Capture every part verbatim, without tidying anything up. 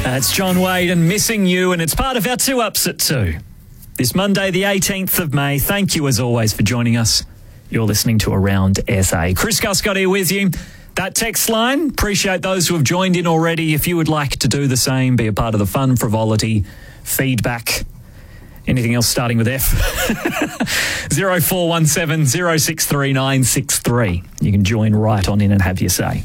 That's John Wade and Missing You, and it's part of our two ups at two. This Monday, the eighteenth of May. Thank you, as always, for joining us. You're listening to Around S A. Chris Guscott here with you. That text line, appreciate those who have joined in already. If you would like to do the same, be a part of the fun, frivolity, feedback, anything else starting with F, zero four one seven, zero six three nine six three. You can join right on in and have your say.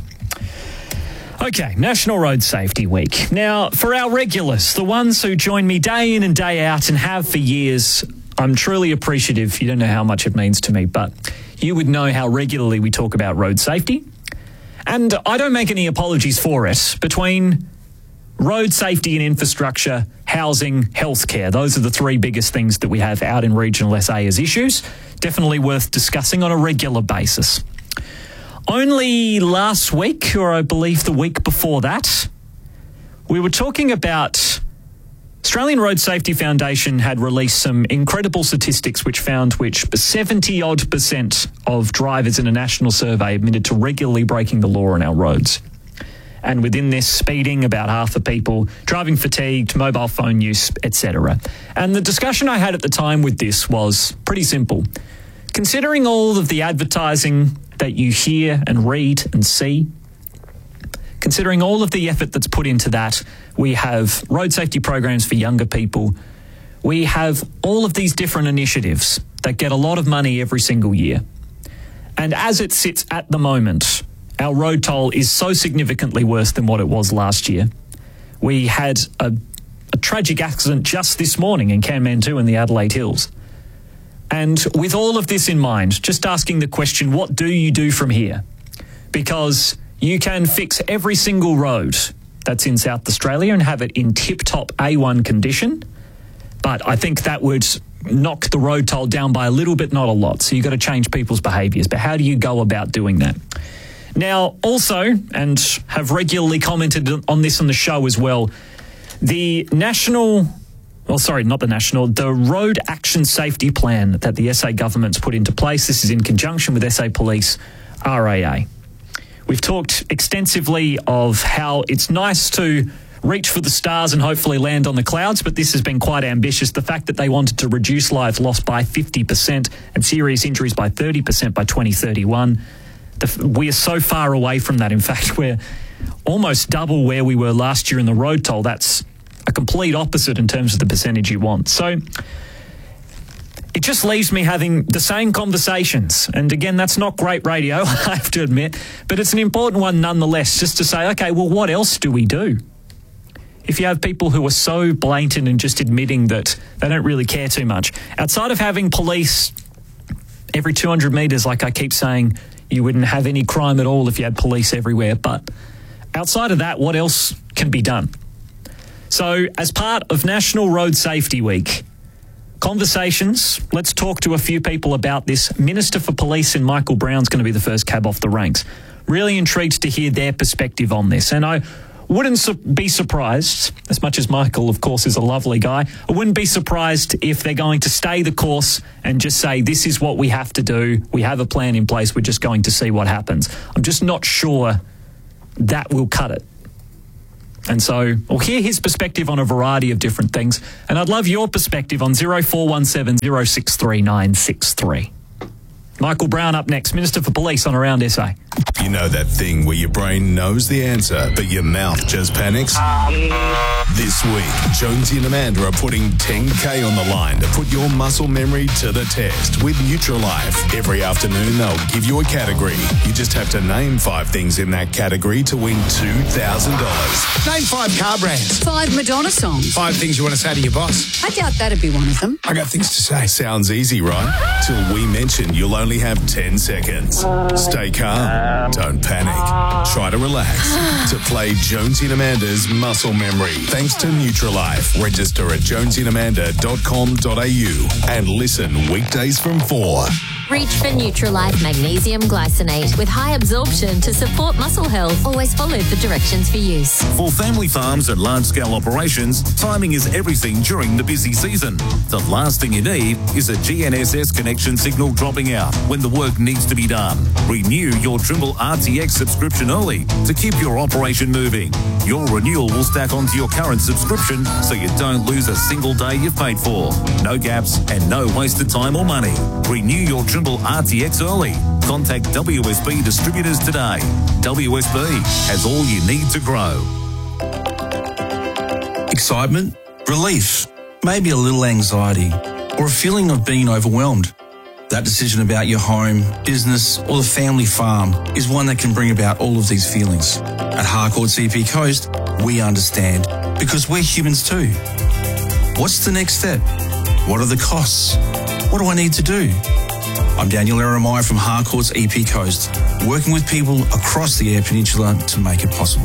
Okay, National Road Safety Week. Now, for our regulars, the ones who join me day in and day out and have for years, I'm truly appreciative. You don't know how much it means to me, but you would know how regularly we talk about road safety. And I don't make any apologies for it. Between road safety and infrastructure, housing, healthcare, those are the three biggest things that we have out in regional S A as issues. Definitely worth discussing on a regular basis. Only last week, or I believe the week before that, we were talking about Australian Road Safety Foundation had released some incredible statistics which found which seventy odd percent of drivers in a national survey admitted to regularly breaking the law on our roads. And within this, speeding, about half the people, driving fatigued, mobile phone use, et cetera. And the discussion I had at the time with this was pretty simple. Considering all of the advertising that you hear and read and see, considering all of the effort that's put into that, we have road safety programs for younger people. We have all of these different initiatives that get a lot of money every single year. And as it sits at the moment, our road toll is so significantly worse than what it was last year. We had a, a tragic accident just this morning in Kanmantoo in the Adelaide Hills. And with all of this in mind, just asking the question, what do you do from here? Because you can fix every single road that's in South Australia and have it in tip-top A one condition, but I think that would knock the road toll down by a little bit, not a lot. So you've got to change people's behaviours. But how do you go about doing that? Now, also, and have regularly commented on this on the show as well, the national... Well, sorry, not the national, the Road Action Safety Plan that the S A government's put into place. This is in conjunction with S A Police, R A A. We've talked extensively of how it's nice to reach for the stars and hopefully land on the clouds, but this has been quite ambitious. The fact that they wanted to reduce lives lost by fifty percent and serious injuries by thirty percent by twenty thirty-one. The, we are so far away from that. In fact, we're almost double where we were last year in the road toll. That's a complete opposite in terms of the percentage you want. So it just leaves me having the same conversations. And again, that's not great radio, I have to admit, but it's an important one nonetheless, just to say, okay, well, what else do we do? If you have people who are so blatant and just admitting that they don't really care too much, outside of having police every two hundred metres, like I keep saying, you wouldn't have any crime at all if you had police everywhere. But outside of that, what else can be done? So as part of National Road Safety Week, conversations, let's talk to a few people about this. Minister for Police in Michael Brown's going to be the first cab off the ranks. Really intrigued to hear their perspective on this. And I wouldn't su- be surprised, as much as Michael, of course, is a lovely guy, I wouldn't be surprised if they're going to stay the course and just say, this is what we have to do. We have a plan in place. We're just going to see what happens. I'm just not sure that will cut it. And so we'll hear his perspective on a variety of different things. And I'd love your perspective on zero four one seven, zero six three nine six three. Michael Brown up next, Minister for Police on Around S A. You know that thing where your brain knows the answer, but your mouth just panics? This week, Jonesy and Amanda are putting ten K on the line to put your muscle memory to the test with Nutrilife. Every afternoon, they'll give you a category. You just have to name five things in that category to win two thousand dollars. Name five car brands. Five Madonna songs. Five things you want to say to your boss. I doubt that'd be one of them. I got things to say. Sounds easy, right? Till we mention you'll only have ten seconds. Stay calm. Don't panic. Try to relax. To play Jonesy and Amanda's Muscle Memory. Thanks to Nutrilife. Register at jonesy and amanda dot com dot a u and listen weekdays from four. Reach for Nutralife Magnesium Glycinate with high absorption to support muscle health. Always follow the directions for use. For family farms and large-scale operations, timing is everything during the busy season. The last thing you need is a G N S S connection signal dropping out when the work needs to be done. Renew your Trimble R T X subscription early to keep your operation moving. Your renewal will stack onto your current subscription so you don't lose a single day you've paid for. No gaps and no wasted time or money. Renew your Trimble R T X early. Contact W S B distributors today. W S B has all you need to grow. Excitement, relief, maybe a little anxiety, or a feeling of being overwhelmed. That decision about your home, business, or the family farm is one that can bring about all of these feelings. At Harcourt C P Coast, we understand because we're humans too. What's the next step? What are the costs? What do I need to do? I'm Daniel Eremai from Harcourt's E P Coast, working with people across the Eyre Peninsula to make it possible.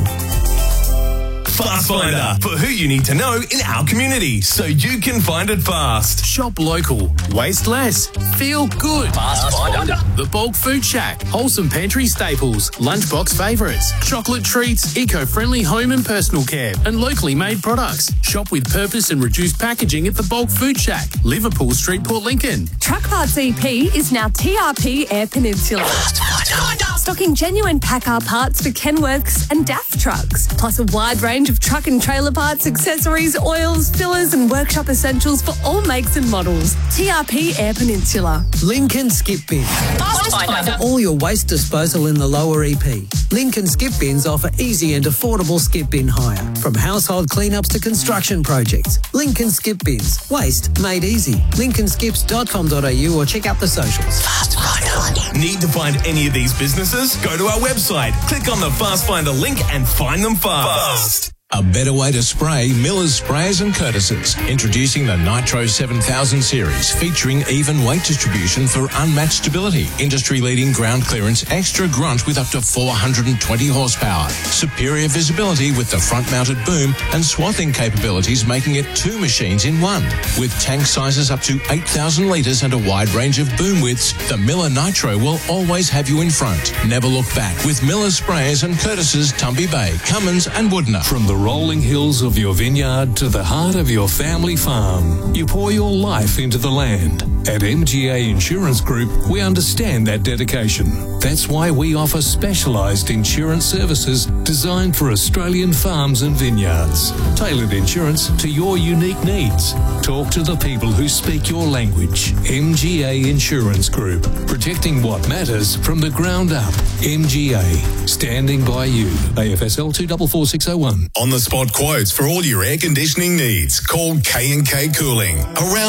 Fast Finder, for who you need to know in our community so you can find it fast. Shop local, waste less, feel good. Fast Finder. The Bulk Food Shack, wholesome pantry staples, lunchbox favourites, chocolate treats, eco-friendly home and personal care, and locally made products. Shop with purpose and reduced packaging at the Bulk Food Shack, Liverpool Street, Port Lincoln. Truck Parts E P is now T R P Eyre Peninsula. Fast Finder. Stocking genuine Packard parts for Kenworths and D A F trucks, plus a wide range of truck and trailer parts, accessories, oils, fillers and workshop essentials for all makes and models. T R P Eyre Peninsula. Lincoln Skip Bin. Fast Finder. For all your waste disposal in the lower E P. Lincoln Skip Bins offer easy and affordable skip bin hire. From household cleanups to construction projects. Lincoln Skip Bins. Waste made easy. lincoln skips dot com dot a u or check out the socials. Fast Finder. Need to find any of these businesses? Go to our website, click on the Fast Finder link and find them fast. A better way to spray Miller's Sprayers and Curtises. Introducing the Nitro seven thousand series, featuring even weight distribution for unmatched stability, industry-leading ground clearance, extra grunt with up to four hundred twenty horsepower, superior visibility with the front-mounted boom, and swathing capabilities making it two machines in one. With tank sizes up to eight thousand litres and a wide range of boom widths, the Miller Nitro will always have you in front. Never look back with Miller's Sprayers and Curtises, Tumby Bay, Cummins and Woodner. From the rolling hills of your vineyard to the heart of your family farm, you pour your life into the land. At M G A Insurance Group, we understand that dedication. That's why we offer specialised insurance services designed for Australian farms and vineyards. Tailored insurance to your unique needs. Talk to the people who speak your language. M G A Insurance Group, protecting what matters from the ground up. M G A, standing by you. A F S L two four four six oh one. On the spot quotes for all your air conditioning needs. Call K and K Cooling. Around